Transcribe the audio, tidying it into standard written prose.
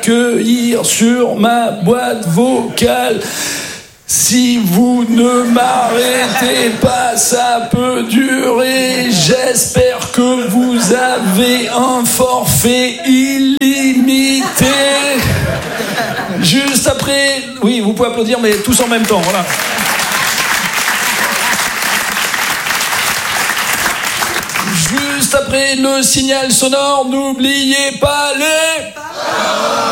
m'accueillir sur ma boîte vocale. Si vous ne m'arrêtez pas, ça peut durer. J'espère que vous avez un forfait illimité. Juste après... Oui, vous pouvez applaudir, mais tous en même temps, voilà. Juste après le signal sonore, n'oubliez pas les...